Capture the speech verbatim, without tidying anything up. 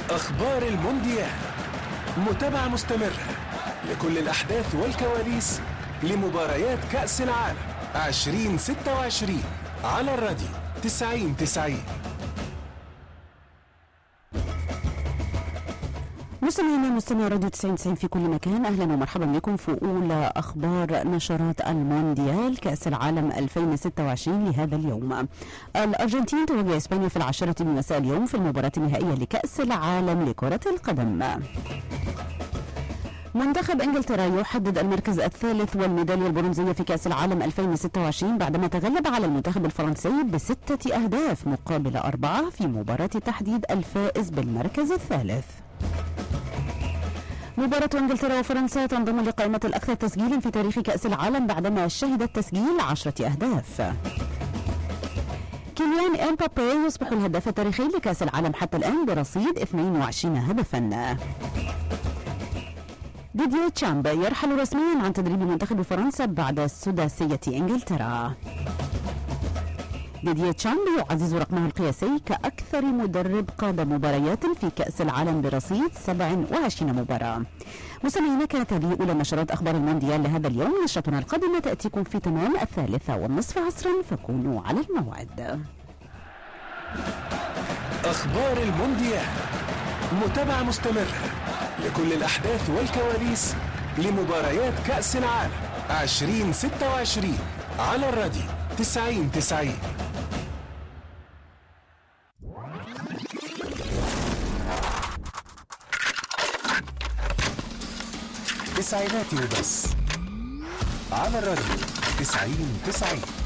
أخبار المونديال، متابعة مستمرة لكل الأحداث والكواليس لمباريات كأس العالم ألفين وستة وعشرين على الراديو تسعين تسعين. مستمعينا مستمعي راديو تسعين تسعين في كل مكان، اهلا ومرحبا بكم في اولى اخبار نشرات المونديال كاس العالم ألفين وستة وعشرين لهذا اليوم. الارجنتين تواجه اسبانيا في العاشرة من مساء اليوم في المباراة النهائية لكاس العالم لكرة القدم. منتخب انجلترا يحدد المركز الثالث والميدالية البرونزية في كأس العالم ألفين وستة وعشرين بعدما تغلب على المنتخب الفرنسي بستة أهداف مقابل أربعة في مباراة تحديد الفائز بالمركز الثالث. مباراة انجلترا وفرنسا تنضم لقائمة الأكثر تسجيلا في تاريخ كأس العالم بعدما شهدت تسجيل عشرة أهداف. كيليان امبابي يصبح الهداف التاريخي لكأس العالم حتى الآن برصيد اثنين وعشرين هدفا. ديدييه تشامب يرحل رسميا عن تدريب منتخب فرنسا بعد سداسية انجلترا. ديدييه تشامب يعزز رقمه القياسي كأكثر مدرب قاد مباريات في كأس العالم برصيد سبع وعشرين مباراة. مستمعينا، كانت هذه أولى نشرات أخبار المونديال لهذا اليوم. نشرتنا القادمة تأتيكم في تمام الثالثة والنصف عصرا، فكونوا على الموعد. أخبار المونديال، متابعة مستمرة لكل الأحداث والكواليس لمباريات كأس العالم ألفين وستة وعشرين على الراديو تسعين تسعين. تسعيناتي وبس على الراديو تسعين تسعين.